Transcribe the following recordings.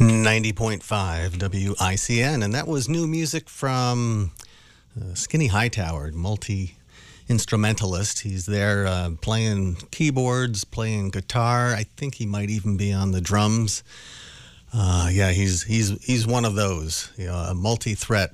90.5 WICN, and that was new music from Skinny Hightower, multi-instrumentalist. He's there playing keyboards, playing guitar. I think he might even be on the drums. He's one of those, a multi-threat,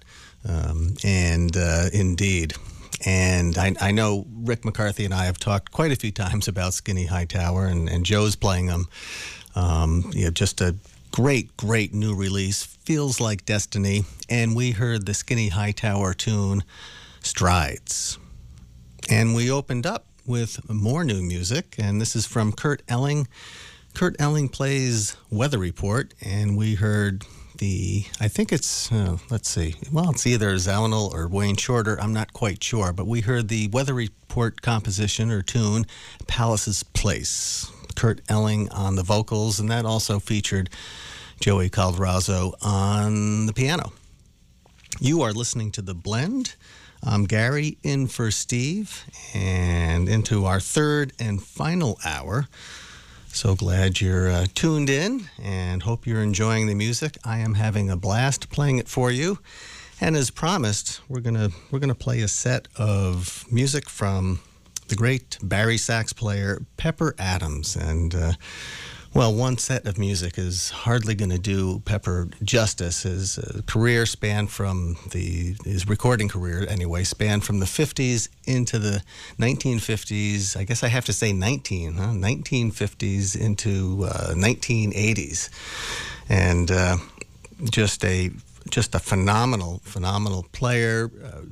indeed. And I know Rick McCarthy and I have talked quite a few times about Skinny Hightower, and Joe's playing them. Just a great new release, Feels Like Destiny, and we heard the Skinny Hightower tune, Strides. And we opened up with more new music, and this is from Kurt Elling. Kurt Elling plays Weather Report, and we heard I think it's, it's either Zaunel or Wayne Shorter, I'm not quite sure, but we heard the Weather Report composition or tune, Palace's Place. Kurt Elling on the vocals, and that also featured Joey Calderazzo on the piano. You are listening to The Blend. I'm Gary, in for Steve, and into our third and final hour. So glad you're tuned in, and hope you're enjoying the music. I am having a blast playing it for you, and as promised, we're gonna play a set of music from the great Barry sax player Pepper Adams. And, one set of music is hardly going to do Pepper justice. His career spanned his recording career anyway, spanned from the 50s into the 1950s. I guess I have to say 1950s into 1980s. And just a phenomenal player,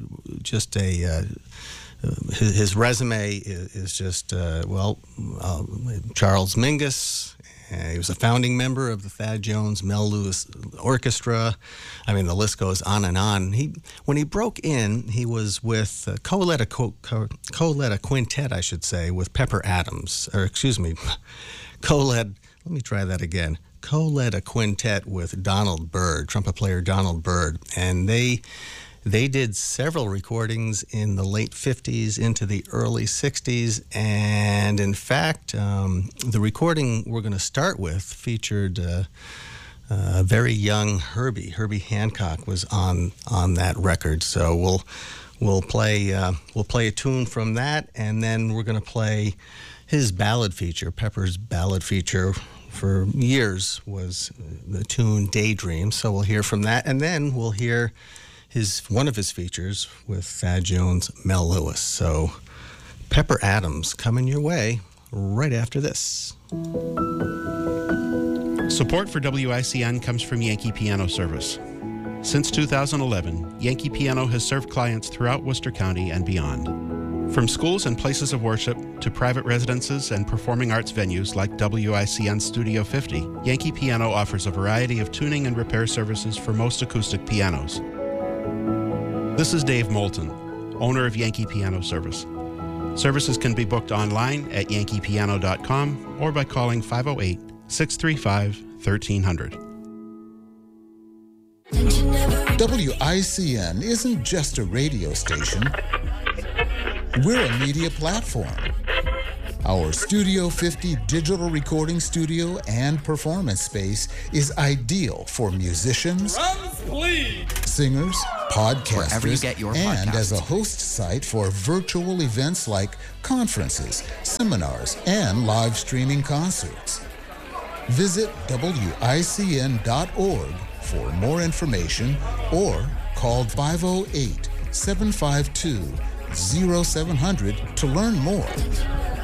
his resume is just, Charles Mingus. He was a founding member of the Thad Jones, Mel Lewis Orchestra. I mean, the list goes on and on. When he broke in, he was with co-led a quintet, I should say, with Pepper Adams. Co-led a quintet with Donald Byrd, trumpet player Donald Byrd. And they did several recordings in the late 50s into the early 60s, and in fact, the recording we're going to start with featured a very young Herbie. Herbie Hancock was on that record. So we'll play a tune from that, and then we're going to play his ballad feature. Pepper's ballad feature for years was the tune Daydream. So we'll hear from that, and then we'll hear one of his features with Thad Jones, Mel Lewis. So Pepper Adams coming your way right after this. Support for WICN comes from Yankee Piano Service. Since 2011, Yankee Piano has served clients throughout Worcester County and beyond. From schools and places of worship to private residences and performing arts venues like WICN Studio 50, Yankee Piano offers a variety of tuning and repair services for most acoustic pianos. This is Dave Moulton, owner of Yankee Piano Service. Services can be booked online at yankeepiano.com or by calling 508-635-1300. WICN isn't just a radio station. We're a media platform. Our Studio 50 digital recording studio and performance space is ideal for musicians, singers, podcasters, and as a host site for virtual events like conferences, seminars, and live streaming concerts. Visit WICN.org for more information or call 508-752-0700 to learn more.